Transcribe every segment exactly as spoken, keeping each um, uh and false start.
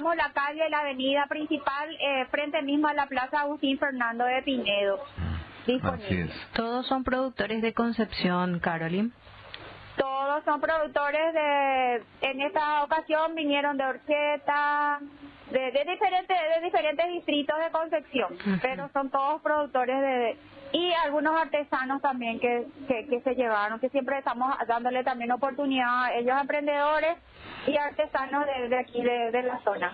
tenemos la calle, la avenida principal, eh, frente mismo a la Plaza Agustín Fernando de Pinedo. Así es. Todos son productores de Concepción, Caroline. Todos son productores de, en esta ocasión vinieron de Orcheta, de, de diferentes de diferentes distritos de Concepción, uh-huh. pero son todos productores de, de y algunos artesanos también que, que, que se llevaron, que siempre estamos dándole también oportunidad a ellos, emprendedores y artesanos de, de aquí, de, de la zona.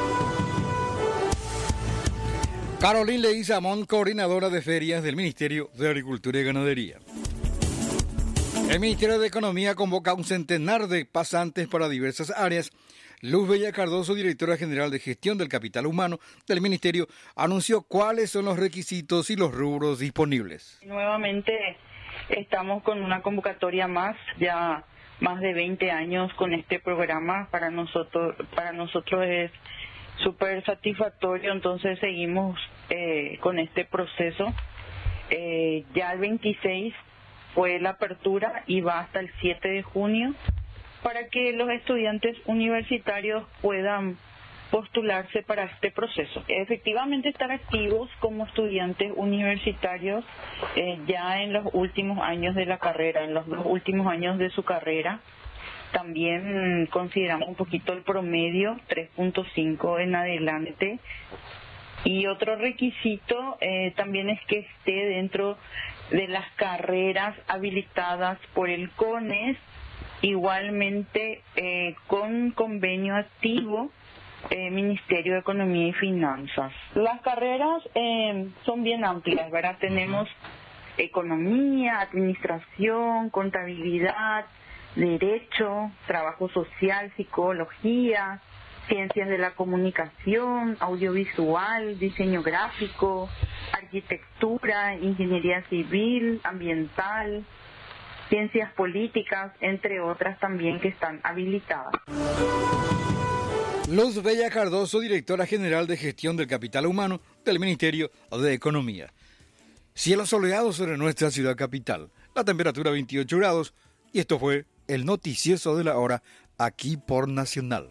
Caroline Leguizamón, coordinadora de ferias del Ministerio de Agricultura y Ganadería. El Ministerio de Economía convoca a un centenar de pasantes para diversas áreas. Luz Bella Cardoso, directora general de Gestión del Capital Humano del Ministerio, anunció cuáles son los requisitos y los rubros disponibles. Nuevamente estamos con una convocatoria más, ya más de veinte años con este programa. Para nosotros, para nosotros es súper satisfactorio, entonces seguimos eh, con este proceso. Eh, ya el veintiséis fue la apertura y va hasta el siete de junio para que los estudiantes universitarios puedan postularse para este proceso. Efectivamente estar activos como estudiantes universitarios eh, ya en los últimos años de la carrera, en los, los últimos años de su carrera. También consideramos un poquito el promedio, tres punto cinco en adelante. Y otro requisito eh, también es que esté dentro de las carreras habilitadas por el CONES, igualmente eh, con convenio activo eh, Ministerio de Economía y Finanzas. Las carreras eh, son bien amplias, ¿verdad? Tenemos economía, administración, contabilidad, derecho, trabajo social, psicología, ciencias de la comunicación, audiovisual, diseño gráfico, arquitectura, ingeniería civil, ambiental, ciencias políticas, entre otras también que están habilitadas. Luz Bella Cardoso, directora general de Gestión del Capital Humano del Ministerio de Economía. Cielo soleado sobre nuestra ciudad capital, la temperatura veintiocho grados, y esto fue el noticioso de la hora aquí por Nacional.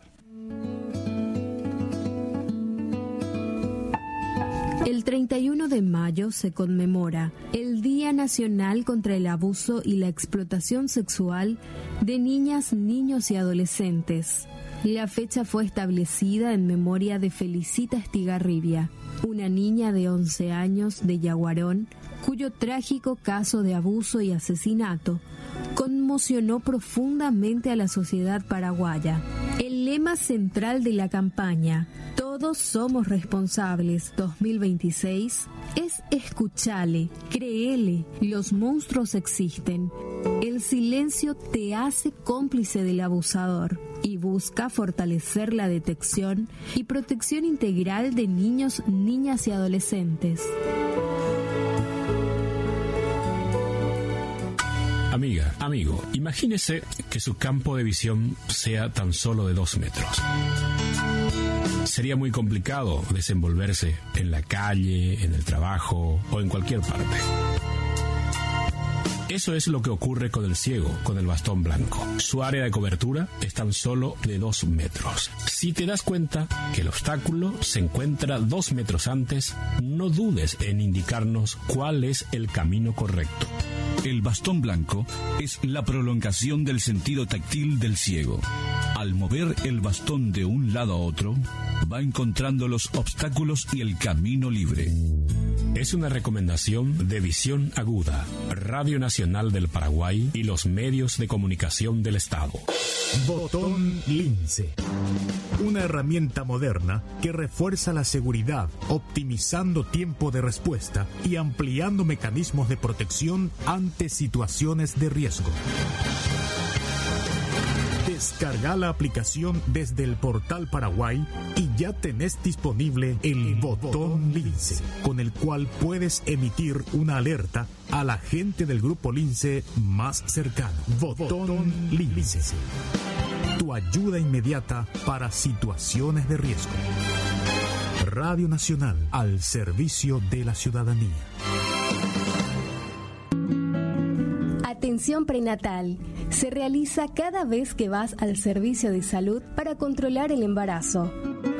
El treinta y uno de mayo se conmemora el Día Nacional contra el Abuso y la Explotación Sexual de Niñas, Niños y Adolescentes. La fecha fue establecida en memoria de Felicita Estigarribia, una niña de once años de Yaguarón, cuyo trágico caso de abuso y asesinato conmocionó profundamente a la sociedad paraguaya. El lema central de la campaña Todos somos responsables dos mil veintiséis es escuchale, créele, los monstruos existen. El silencio te hace cómplice del abusador y busca fortalecer la detección y protección integral de niños, niñas y adolescentes. Amiga, amigo, imagínese que su campo de visión sea tan solo de dos metros. Sería muy complicado desenvolverse en la calle, en el trabajo o en cualquier parte. Eso es lo que ocurre con el ciego, con el bastón blanco. Su área de cobertura es tan solo de dos metros. Si te das cuenta que el obstáculo se encuentra dos metros antes, no dudes en indicarnos cuál es el camino correcto. El bastón blanco es la prolongación del sentido táctil del ciego. Al mover el bastón de un lado a otro, va encontrando los obstáculos y el camino libre. Es una recomendación de Visión Aguda, Radio Nacional del Paraguay y los medios de comunicación del Estado. Botón Lince. Una herramienta moderna que refuerza la seguridad, optimizando tiempo de respuesta y ampliando mecanismos de protección ante situaciones de riesgo. Descarga la aplicación desde el portal Paraguay y ya tenés disponible el botón Lince, con el cual puedes emitir una alerta a la gente del grupo Lince más cercano. Botón Lince. Tu ayuda inmediata para situaciones de riesgo. Radio Nacional, al servicio de la ciudadanía. Atención prenatal. Se realiza cada vez que vas al servicio de salud para controlar el embarazo.